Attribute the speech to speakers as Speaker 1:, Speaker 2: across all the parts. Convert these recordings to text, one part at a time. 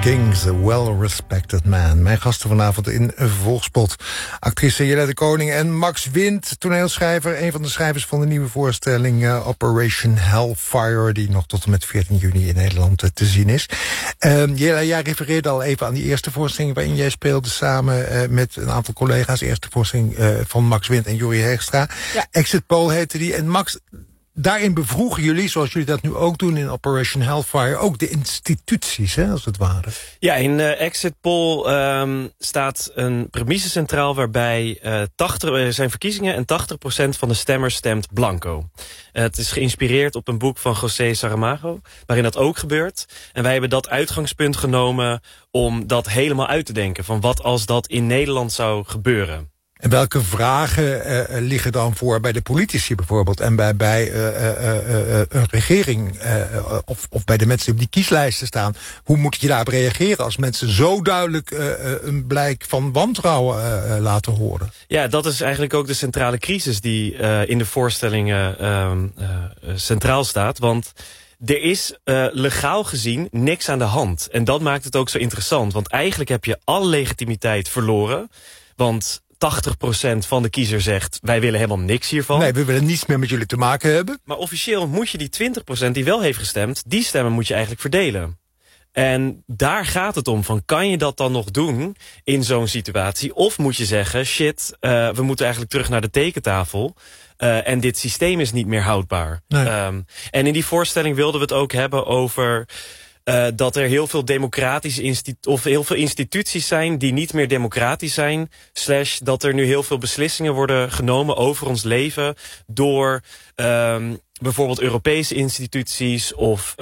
Speaker 1: Kings, a well-respected man. Mijn gasten vanavond in Volkspot. Actrice Jelle de Koning en Max Wind, toneelschrijver. Een van de schrijvers van de nieuwe voorstelling Operation Hellfire, die nog tot en met 14 juni in Nederland te zien is. Jelle, jij refereerde al even aan die eerste voorstelling waarin jij speelde samen met een aantal collega's. De eerste voorstelling van Max Wind en Jorie Heegstra. Ja. Exit Poll heette die. En Max, daarin bevroegen jullie, zoals jullie dat nu ook doen in Operation Hellfire, ook de instituties, hè, als het ware. Ja, in
Speaker 2: Exit Poll staat een premisse centraal waarbij er zijn verkiezingen en 80% van de stemmers stemt blanco. Het is geïnspireerd op een boek van José Saramago, waarin dat ook gebeurt. En wij hebben dat uitgangspunt genomen om dat helemaal uit te denken, van wat als dat in Nederland zou gebeuren.
Speaker 1: En welke vragen liggen dan voor bij de politici bijvoorbeeld en bij een regering of bij de mensen die op die kieslijsten staan? Hoe moet je daarop reageren als mensen zo duidelijk een blijk van wantrouwen laten horen?
Speaker 2: Ja, dat is eigenlijk ook de centrale crisis die in de voorstellingen centraal staat. Want er is legaal gezien niks aan de hand. En dat maakt het ook zo interessant. Want eigenlijk heb je alle legitimiteit verloren. Want 80% van de kiezer zegt, wij willen helemaal niks hiervan.
Speaker 1: Nee, we willen niets meer met jullie te maken hebben.
Speaker 2: Maar officieel moet je die 20% die wel heeft gestemd, die stemmen moet je eigenlijk verdelen. En daar gaat het om, van kan je dat dan nog doen in zo'n situatie? Of moet je zeggen, shit, we moeten eigenlijk terug naar de tekentafel. En dit systeem is niet meer houdbaar. Nee. En in die voorstelling wilden we het ook hebben over dat er heel veel heel veel instituties zijn die niet meer democratisch zijn. / dat er nu heel veel beslissingen worden genomen over ons leven door bijvoorbeeld Europese instituties of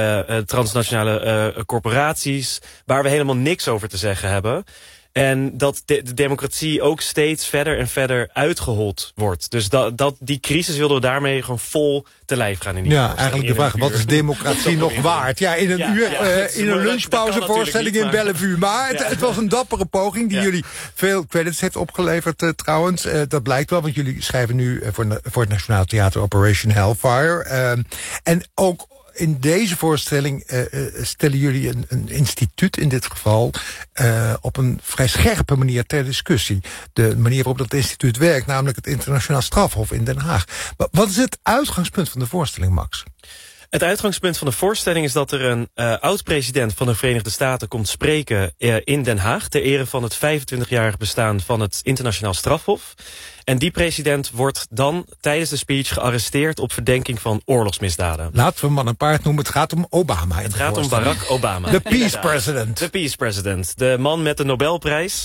Speaker 2: transnationale corporaties, waar we helemaal niks over te zeggen hebben. En dat de democratie ook steeds verder en verder uitgehold wordt. Dus die crisis wilden we daarmee gewoon vol te lijf gaan.
Speaker 1: Ja, eigenlijk de vraag, wat is democratie nog waard? Ja, in een uur, in een lunchpauzevoorstelling in Bellevue. Maar het was een dappere poging die jullie veel credits heeft opgeleverd trouwens. Dat blijkt wel, want jullie schrijven nu voor het Nationaal Theater Operation Hellfire. En ook in deze voorstelling stellen jullie een instituut in dit geval op een vrij scherpe manier ter discussie. De manier waarop dat instituut werkt, namelijk het Internationaal Strafhof in Den Haag. Wat is het uitgangspunt van de voorstelling, Max?
Speaker 2: Het uitgangspunt van de voorstelling is dat er een oud-president van de Verenigde Staten komt spreken in Den Haag ter ere van het 25-jarig bestaan van het Internationaal Strafhof. En die president wordt dan tijdens de speech gearresteerd op verdenking van oorlogsmisdaden.
Speaker 1: Laten we hem maar een paard noemen. Het gaat om Obama.
Speaker 2: Het gaat om Barack Obama.
Speaker 1: De Peace President.
Speaker 2: De Peace President. De man met de Nobelprijs.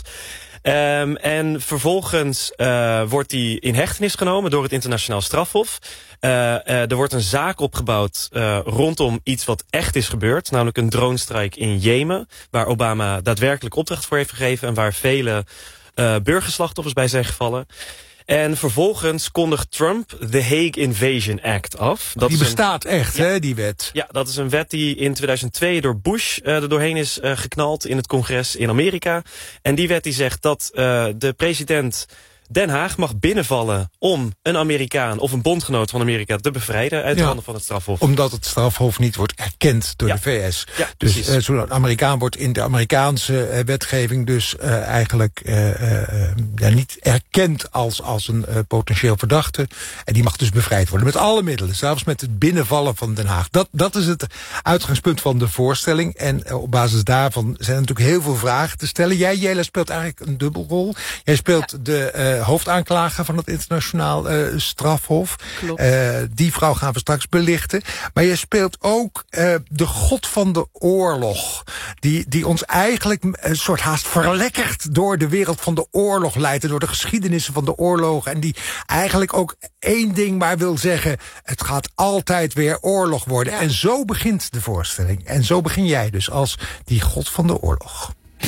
Speaker 2: En vervolgens wordt hij in hechtenis genomen door het Internationaal Strafhof. Er wordt een zaak opgebouwd rondom iets wat echt is gebeurd. Namelijk een dronestrike in Jemen. Waar Obama daadwerkelijk opdracht voor heeft gegeven. En waar vele burgerslachtoffers bij zijn gevallen. En vervolgens kondigt Trump de Hague Invasion Act af.
Speaker 1: Die bestaat echt, hè, die wet?
Speaker 2: Ja, dat is een wet die in 2002 door Bush er doorheen is geknald in het congres in Amerika. En die wet die zegt dat de president Den Haag mag binnenvallen om een Amerikaan of een bondgenoot van Amerika te bevrijden uit de handen van het strafhof.
Speaker 1: Omdat het strafhof niet wordt erkend door de VS. Ja, dus zo'n Amerikaan wordt in de Amerikaanse wetgeving dus eigenlijk niet erkend als een potentieel verdachte. En die mag dus bevrijd worden met alle middelen. Zelfs met het binnenvallen van Den Haag. Dat is het uitgangspunt van de voorstelling. En op basis daarvan zijn er natuurlijk heel veel vragen te stellen. Jij, Jelle, speelt eigenlijk een dubbelrol. Jij speelt de hoofdaanklager van het Internationaal Strafhof. Die vrouw gaan we straks belichten. Maar je speelt ook de god van de oorlog. Die ons eigenlijk een soort haast verlekkerd door de wereld van de oorlog leidt. Door de geschiedenissen van de oorlogen. En die eigenlijk ook één ding maar wil zeggen. Het gaat altijd weer oorlog worden. Ja. En zo begint de voorstelling. En zo begin jij dus als die god van de oorlog.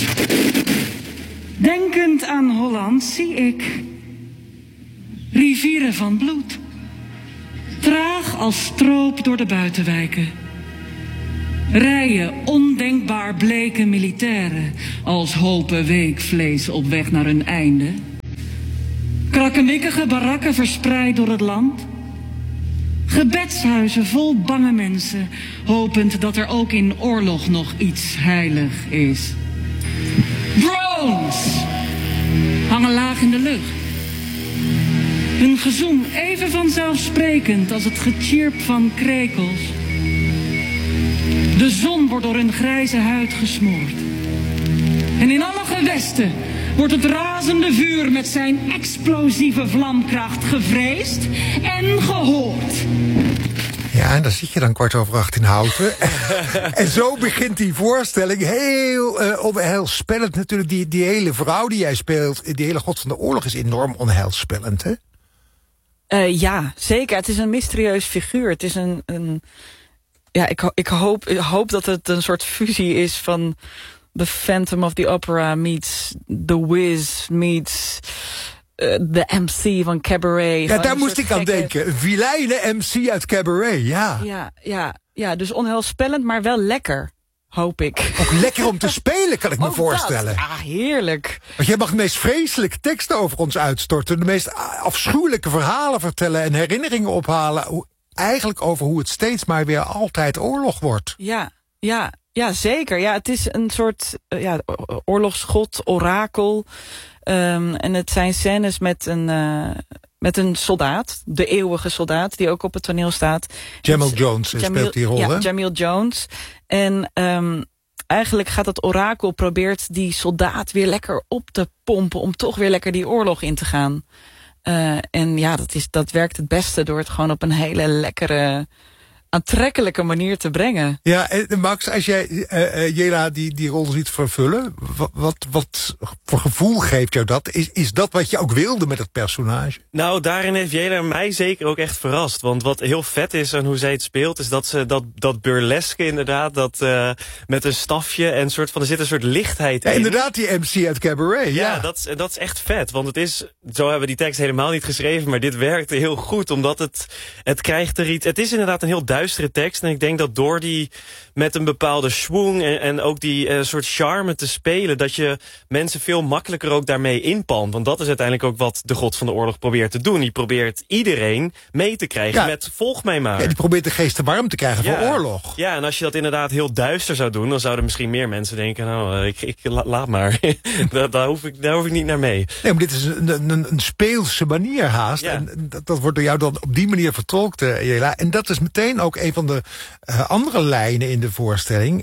Speaker 3: Denkend aan Holland zie ik rivieren van bloed. Traag als stroop door de buitenwijken. Rijen ondenkbaar bleke militairen als hopen weekvlees op weg naar hun einde. Krakkemikkige barakken verspreid door het land. Gebedshuizen vol bange mensen, hopend dat er ook in oorlog nog iets heilig is. Drones hangen laag in de lucht. Hun gezoem even vanzelfsprekend als het getjierp van krekels. De zon wordt door hun grijze huid gesmoord. En in alle gewesten wordt het razende vuur met zijn explosieve vlamkracht gevreesd en gehoord.
Speaker 1: Ja, en daar zit je dan 7:15 in Houten. En zo begint die voorstelling heel spannend natuurlijk. Die hele vrouw die jij speelt, die hele god van de oorlog, is enorm onheilspellend, hè?
Speaker 4: Ja, zeker. Het is een mysterieus figuur. Het is een ja, ik hoop dat het een soort fusie is van The Phantom of the Opera meets The Wiz meets de MC van Cabaret.
Speaker 1: Ja, daar moest ik aan denken. Een vilijne MC uit Cabaret, ja.
Speaker 4: Ja, dus onheilspellend, maar wel lekker, hoop ik.
Speaker 1: Ook lekker om te spelen, kan ik me voorstellen.
Speaker 4: Ah, heerlijk.
Speaker 1: Want jij mag de meest vreselijke teksten over ons uitstorten. De meest afschuwelijke verhalen vertellen en herinneringen ophalen. Eigenlijk over hoe het steeds maar weer altijd oorlog wordt.
Speaker 4: Ja, zeker. Ja, het is een soort oorlogsgod, orakel. En het zijn scènes met een soldaat, de eeuwige soldaat, die ook op het toneel staat.
Speaker 1: Jamil Jones speelt die rol, hè?
Speaker 4: Ja, Jamil Jones. En eigenlijk gaat het orakel, probeert die soldaat weer lekker op te pompen om toch weer lekker die oorlog in te gaan. En ja, dat werkt het beste door het gewoon op een hele lekkere, aantrekkelijke manier te brengen.
Speaker 1: Ja, en Max, als jij Jela die rol ziet vervullen, wat voor gevoel geeft jou dat? Is dat wat je ook wilde met het personage?
Speaker 2: Nou, daarin heeft Jela mij zeker ook echt verrast. Want wat heel vet is aan hoe zij het speelt, is dat ze dat burleske inderdaad, dat met een stafje en er zit een soort lichtheid in.
Speaker 1: Ja, inderdaad, die MC uit Cabaret.
Speaker 2: Ja, dat is echt vet. Want het is, zo hebben we die tekst helemaal niet geschreven, maar dit werkte heel goed, omdat het krijgt er iets. Het is inderdaad een heel duistere tekst. En ik denk dat door die met een bepaalde schwung en ook die soort charme te spelen, dat je mensen veel makkelijker ook daarmee inpalmt. Want dat is uiteindelijk ook wat de god van de oorlog probeert te doen. Die probeert iedereen mee te krijgen met volg mij maar.
Speaker 1: Ja, die probeert de geesten warm te krijgen voor oorlog.
Speaker 2: Ja, en als je dat inderdaad heel duister zou doen, dan zouden misschien meer mensen denken, nou, laat maar. daar hoef ik niet naar mee.
Speaker 1: Nee, maar dit is een speelse manier haast. Ja. En dat wordt door jou dan op die manier vertolkt, Jela. En dat is meteen ook een van de andere lijnen in de voorstelling.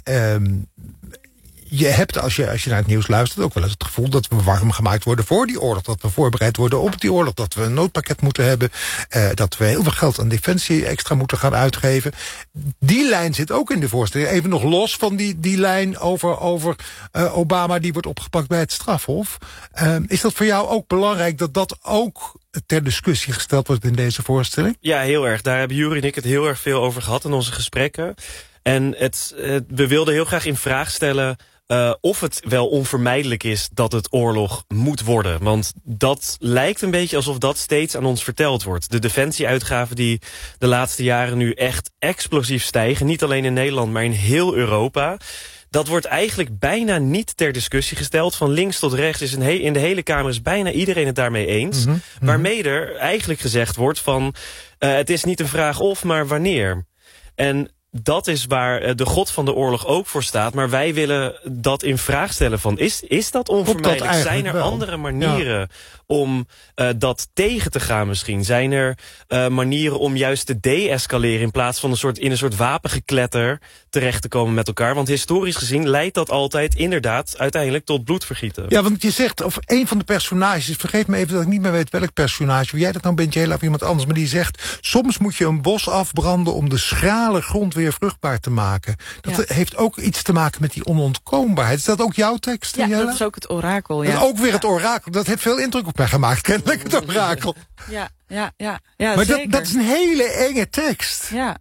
Speaker 1: Je hebt, als je naar het nieuws luistert, ook wel eens het gevoel dat we warm gemaakt worden voor die oorlog. Dat we voorbereid worden op die oorlog. Dat we een noodpakket moeten hebben. Dat we heel veel geld aan defensie extra moeten gaan uitgeven. Die lijn zit ook in de voorstelling. Even nog los van die lijn over Obama die wordt opgepakt bij het strafhof. Is dat voor jou ook belangrijk dat ook ter discussie gesteld wordt in deze voorstelling?
Speaker 2: Ja, heel erg. Daar hebben Juri en ik het heel erg veel over gehad in onze gesprekken. En we wilden heel graag in vraag stellen of het wel onvermijdelijk is dat het oorlog moet worden. Want dat lijkt een beetje alsof dat steeds aan ons verteld wordt. De defensieuitgaven die de laatste jaren nu echt explosief stijgen. Niet alleen in Nederland, maar in heel Europa. Dat wordt eigenlijk bijna niet ter discussie gesteld. Van links tot rechts is in de hele Kamer is bijna iedereen het daarmee eens. Mm-hmm. Waarmee er eigenlijk gezegd wordt van het is niet een vraag of, maar wanneer. En dat is waar de god van de oorlog ook voor staat. Maar wij willen dat in vraag stellen van is dat onvermijdelijk? Zijn er andere manieren om dat tegen te gaan misschien? Zijn er manieren om juist te de-escaleren in plaats van in een soort wapengekletter terecht te komen met elkaar? Want historisch gezien leidt dat altijd inderdaad uiteindelijk tot bloedvergieten.
Speaker 1: Ja, want je zegt, of een van de personages, vergeet me even dat ik niet meer weet welk personage, wie jij dat nou bent, Jela, of iemand anders, maar die zegt, soms moet je een bos afbranden om de schrale grond weer vruchtbaar te maken. Dat heeft ook iets te maken met die onontkoombaarheid. Is dat ook jouw tekst,
Speaker 4: Ja,
Speaker 1: Jela?
Speaker 4: dat is ook het orakel. Ja.
Speaker 1: Dat is ook weer het orakel. Dat heeft veel indruk op mij gemaakt, kennelijk, het orakel.
Speaker 4: Ja,
Speaker 1: maar
Speaker 4: zeker.
Speaker 1: Dat is een hele enge tekst.
Speaker 4: Ja,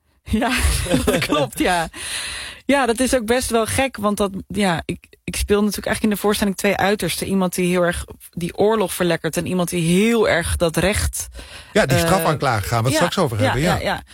Speaker 4: dat klopt, ja. Ja, dat is ook best wel gek, want ik speel natuurlijk eigenlijk in de voorstelling twee uitersten. Iemand die heel erg die oorlog verlekkert en iemand die heel erg dat recht...
Speaker 1: Ja, die strafaanklager gaan we het straks over hebben.
Speaker 4: Ja.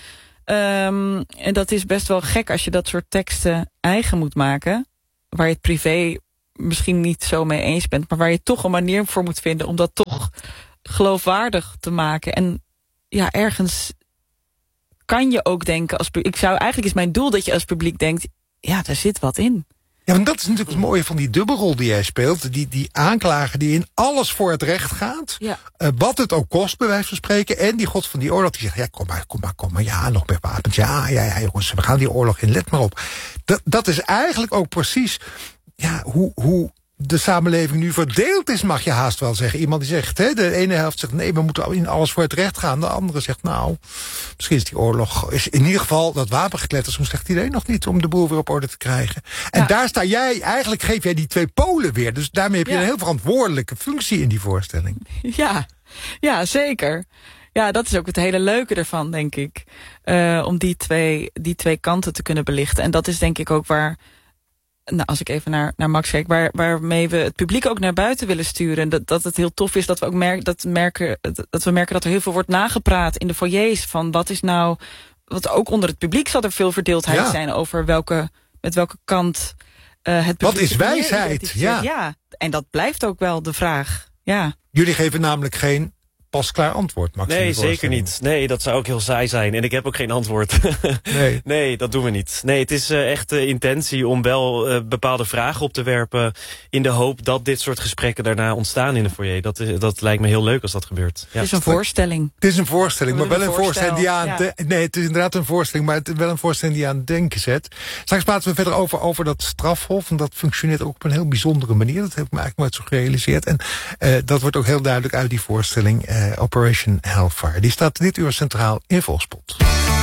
Speaker 4: En dat is best wel gek als je dat soort teksten eigen moet maken, waar je het privé misschien niet zo mee eens bent, maar waar je toch een manier voor moet vinden om dat toch geloofwaardig te maken. En ja, ergens kan je ook denken als eigenlijk is mijn doel dat je als publiek denkt, ja, daar zit wat in.
Speaker 1: Ja, want dat is natuurlijk het mooie van die dubbelrol die jij speelt. Die aanklager die in alles voor het recht gaat. Ja. Wat het ook kost, bij wijze van spreken. En die god van die oorlog die zegt, ja, kom maar. Ja, nog meer wapens. Ja, jongens, we gaan die oorlog in. Let maar op. Dat is eigenlijk ook precies hoe de samenleving nu verdeeld is, mag je haast wel zeggen. Iemand die zegt, de ene helft zegt, nee, we moeten in alles voor het recht gaan. De andere zegt, nou, misschien is die oorlog, is in ieder geval dat wapengekletter zo'n slecht idee nog niet om de boel weer op orde te krijgen. En daar sta jij, eigenlijk geef jij die twee polen weer. Dus daarmee heb je een heel verantwoordelijke functie in die voorstelling.
Speaker 4: Ja, zeker. Ja, dat is ook het hele leuke ervan, denk ik. Om die twee kanten te kunnen belichten. En dat is denk ik ook waar, nou, als ik even naar Max kijk, waarmee we het publiek ook naar buiten willen sturen. En dat het heel tof is dat we ook merken dat er heel veel wordt nagepraat in de foyers. Van wat is nou, wat ook onder het publiek zal er veel verdeeldheid zijn over met welke kant het publiek.
Speaker 1: Wat is wijsheid?
Speaker 4: Ja, en dat blijft ook wel de vraag. Ja.
Speaker 1: Jullie geven namelijk geen pasklaar antwoord, Max.
Speaker 2: Nee, zeker niet. Nee, dat zou ook heel saai zijn. En ik heb ook geen antwoord. Nee, dat doen we niet. Nee, het is echt de intentie om wel bepaalde vragen op te werpen, in de hoop dat dit soort gesprekken daarna ontstaan in de foyer. Dat lijkt me heel leuk als dat gebeurt. Ja.
Speaker 4: Het is een voorstelling.
Speaker 1: Het is een voorstelling, maar wel een voorstelling die aan... Nee, het is inderdaad een voorstelling, maar het is wel een voorstelling die aan het denken zet. Straks praten we verder over dat strafhof. En dat functioneert ook op een heel bijzondere manier. Dat heb ik me eigenlijk nooit zo gerealiseerd. En dat wordt ook heel duidelijk uit die voorstelling. Operation Hellfire. Die staat dit uur centraal in Volkspot.